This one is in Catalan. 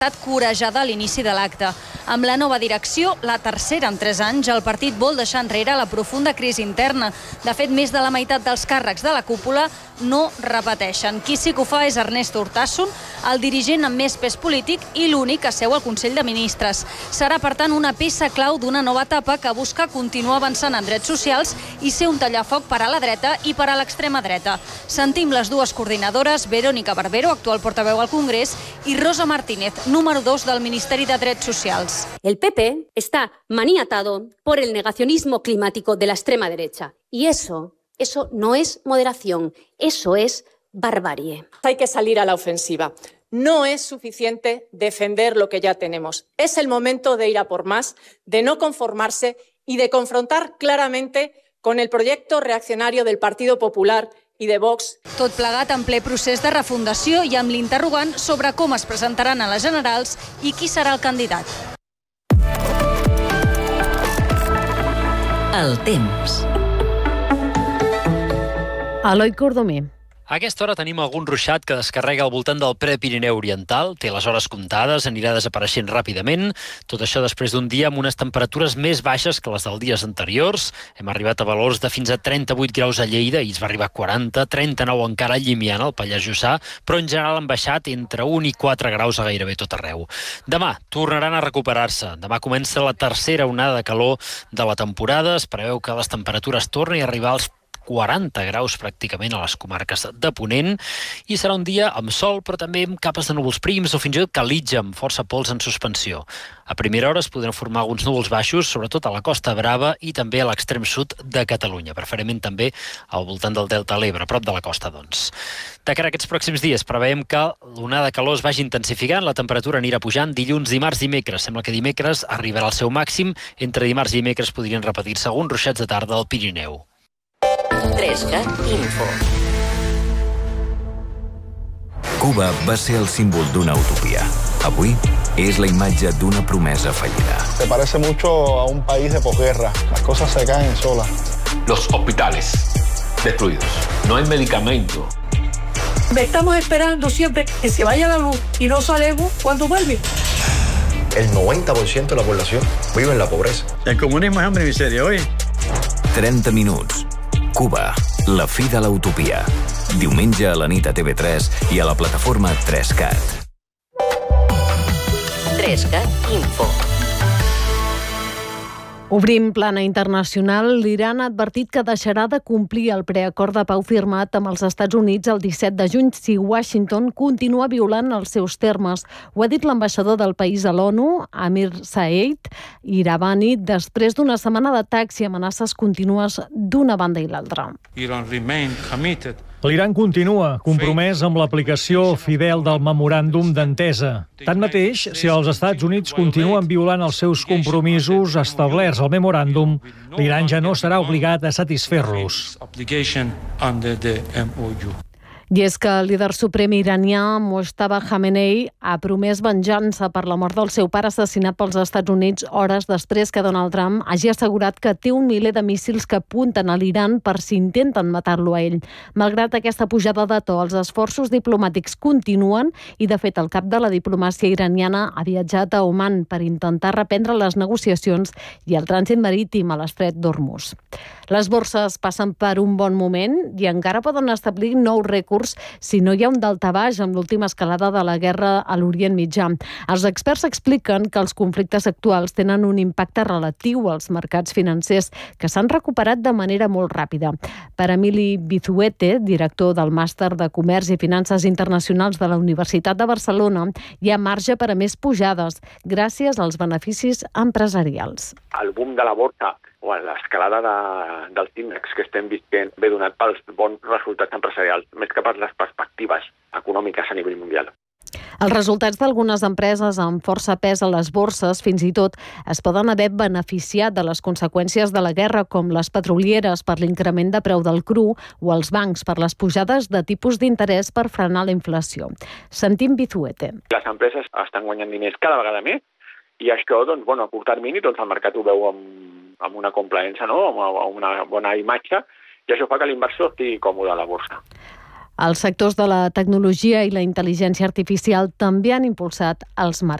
estat corejada a l'inici de l'acte. Amb la nova direcció, la tercera en 3 anys, el partit vol deixar enrere la profunda crisi interna. De fet, més de la meitat dels càrrecs de la cúpula no repeteixen. Qui sí que ho fa és Ernesto Urtasun, el dirigent amb més pes polític i l'únic que seu al Consell de Ministres. Serà, per tant, una peça clau d'una nova etapa que busca continuar avançant en drets socials i ser un tallafoc per a la dreta i per a l'extrema dreta. Sentim les dues coordinadores, Verónica Barbero, actual portaveu al Congrés, i Rosa Martínez, número 2 del Ministeri de Drets Socials. El PP está maniatado por el negacionismo climático de la extrema derecha. Y eso no es moderación, eso es barbarie. Hay que salir a la ofensiva. No es suficiente defender lo que ya tenemos. Es el momento de ir a por más, de no conformarse y de confrontar claramente con el proyecto reaccionario del Partido Popular i de Vox. Tot plegat en ple procés de refundació i amb l'interrogant sobre com es presentaran a les generals i qui serà el candidat. El temps. Eloi Cordomé. A aquesta hora tenim algun ruixat que descarrega al voltant del Prepirineu Oriental, té les hores comptades, anirà desapareixent ràpidament. Tot això després d'un dia amb unes temperatures més baixes que les dels dies anteriors. Hem arribat a valors de fins a 38 graus a Lleida, i es va arribar a 40, 39 encara a Llimiana, al Pallars Jussà, però en general han baixat entre 1 i 4 graus a gairebé tot arreu. Demà tornaran a recuperar-se. Demà comença la tercera onada de calor de la temporada. Es preveu que les temperatures tornin a arribar als 40 graus pràcticament a les comarques de Ponent, i serà un dia amb sol però també amb capes de núvols prims o fins i tot calitja amb força pols en suspensió. A primera hora es podran formar alguns núvols baixos, sobretot a la Costa Brava i també a l'extrem sud de Catalunya, preferentment també al voltant del Delta de l'Ebre, a prop de la costa, doncs. De cara a aquests pròxims dies preveiem que l'onada de calor es vagi intensificant, la temperatura anirà pujant dilluns, dimarts, dimecres. Sembla que dimecres arribarà al seu màxim, entre dimarts i dimecres podrien repetir-se alguns ruixats de tarda al Pirineu. 3CAT Info. Cuba va ser el símbol d'una utopia. Avui és la imatge d'una promesa fallida. Se parece mucho a un país de posguerra. Las cosas se caen solas. Los hospitales destruidos. No hay medicamento. Estamos esperando siempre que se vaya la luz y no sabemos cuándo vuelve. El 90% de la población vive en la pobreza. El comunismo es hambre y miseria, hoy. 30 minuts. Cuba, la fi de l'utopia. Diumenge a la nit a TV3 i a la plataforma 3CAT. 3CAT Info. Obrim plana internacional. L'Iran ha advertit que deixarà de complir el preacord de pau firmat amb els Estats Units el 17 de juny si Washington continua violant els seus termes. Ho ha dit l'ambaixador del país a l'ONU, Amir Saeed Iravani, després d'una setmana d'atacs i amenaces contínues d'una banda i l'altra. L'Iran continua compromès amb l'aplicació fidel del memoràndum d'entesa. Tanmateix, si els Estats Units continuen violant els seus compromisos establerts al memoràndum, l'Iran ja no serà obligat a satisfer-los. I és que el líder suprem iranià, Mojtaba Khamenei, ha promès venjança per la mort del seu pare assassinat pels Estats Units hores després que Donald Trump hagi assegurat que té un miler de míssils que apunten a l'Iran per si intenten matar-lo a ell. Malgrat aquesta pujada de to, els esforços diplomàtics continuen i, de fet, el cap de la diplomàcia iraniana ha viatjat a Oman per intentar reprendre les negociacions i el trànsit marítim a l'estret d'Hormuz. Les borses passen per un bon moment i encara poden establir nous rècords si no hi ha un daltabaix amb l'última escalada de la guerra a l'Orient Mitjà. Els experts expliquen que els conflictes actuals tenen un impacte relatiu als mercats financers que s'han recuperat de manera molt ràpida. Per Emili Bizuete, director del Màster de Comerç i Finances Internacionals de la Universitat de Barcelona, hi ha marge per a més pujades gràcies als beneficis empresarials. El boom de la borsa o l'escalada dels índexs que estem vivint ve donat pels bons resultats empresarials, més que per les perspectives econòmiques a nivell mundial. Els resultats d'algunes empreses amb força pes a les borses fins i tot es poden haver beneficiat de les conseqüències de la guerra, com les petrolieres per l'increment de preu del cru o els bancs per les pujades de tipus d'interès per frenar la inflació. Sentim Bizuete. Les empreses estan guanyant diners cada vegada més i això, a curt termini, el mercat ho veu amb una complaença, no? Amb una bona imatge, i això fa que l'inversor estigui còmode a la borsa. Els sectors de la tecnologia i la intel·ligència artificial també han impulsat els mercats.